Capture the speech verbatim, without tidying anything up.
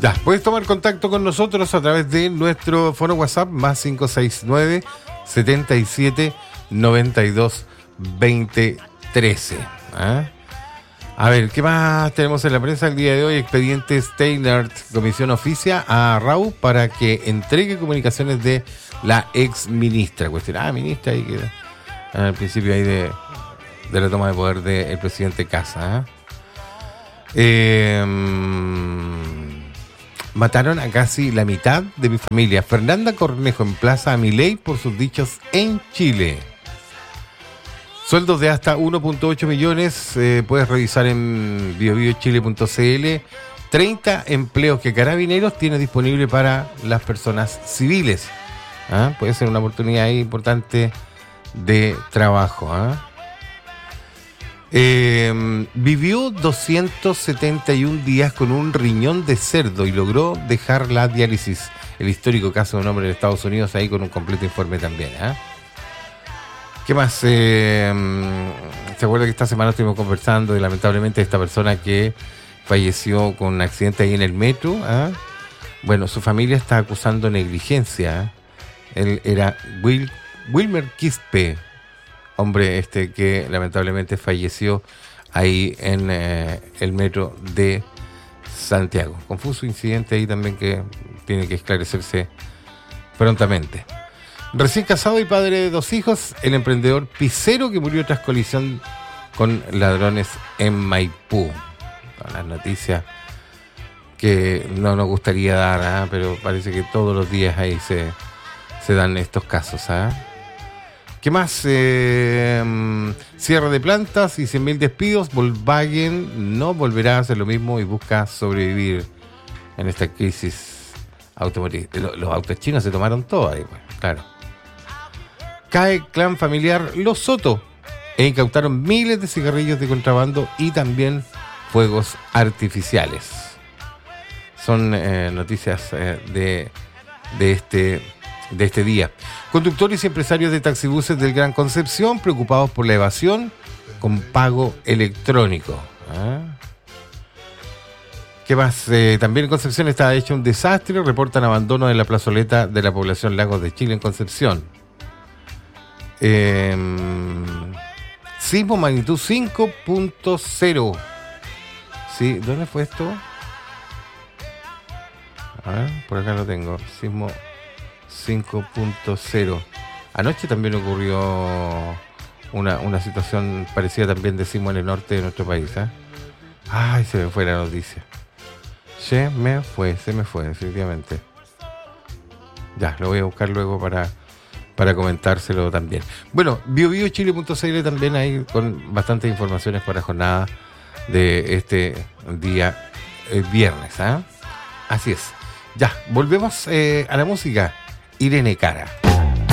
Ya, puedes tomar contacto con nosotros a través de nuestro foro WhatsApp más cinco seis nueve, setenta y siete, noventa y dos, veinte, trece. ¿Ah? A ver, ¿qué más tenemos en la prensa el día de hoy? Expediente Steinert, comisión oficia a Rau para que entregue comunicaciones de la ex ministra. Cuestión, ah, ministra, ahí queda. Al principio ahí de, de la toma de poder del presidente Casa. ¿eh? Eh, mataron a casi la mitad de mi familia. Fernanda Cornejo emplaza a Milei por sus dichos en Chile. Sueldos de hasta uno punto ocho millones, eh, puedes revisar en bio bio chile punto c l. treinta empleos que Carabineros tiene disponible para las personas civiles. ¿Ah? Puede ser una oportunidad importante de trabajo. ¿ah? Eh, vivió doscientos setenta y un días con un riñón de cerdo y logró dejar la diálisis. El histórico caso de un hombre en Estados Unidos, ahí con un completo informe también. ¿eh? ¿Qué más? Eh, ¿Se acuerda que esta semana estuvimos conversando y lamentablemente esta persona que falleció con un accidente ahí en el metro? ¿eh? Bueno, su familia está acusando negligencia. ¿eh? Él era Will, Wilmer Quispe, hombre este que lamentablemente falleció ahí en eh, el metro de Santiago. Confuso incidente ahí también que tiene que esclarecerse prontamente. Recién casado y padre de dos hijos, el emprendedor Picero que murió tras colisión con ladrones en Maipú. Las noticias que no nos gustaría dar, ¿eh? Pero parece que todos los días ahí se, se dan estos casos. ¿eh? ¿Qué más? Eh, cierre de plantas y cien mil despidos. Volkswagen no volverá a hacer lo mismo y busca sobrevivir en esta crisis automotriz. Los, los autos chinos se tomaron todo ahí, pues, claro. Cae clan familiar Los Soto e incautaron miles de cigarrillos de contrabando y también fuegos artificiales. Son eh, noticias eh, de, de, este, de este día. Conductores y empresarios de taxibuses del Gran Concepción preocupados por la evasión con pago electrónico. ¿eh? ¿Qué más? Eh, también en Concepción está hecho un desastre. Reportan abandono de la plazoleta de la población Lagos de Chile en Concepción. Eh, sismo magnitud cinco punto cero. ¿Sí? ¿Dónde fue esto? A ver, por acá lo tengo. Sismo cinco punto cero. Anoche también ocurrió una, una situación parecida también de sismo en el norte de nuestro país. ¿eh? Ay, se me fue la noticia. Se me fue, se me fue, definitivamente. Ya, lo voy a buscar luego para... para comentárselo también. Bueno, bio bio chile punto c l también hay con bastantes informaciones para la jornada de este día eh, viernes. ¿eh? Así es. Ya, volvemos eh, a la música. Irene Cara.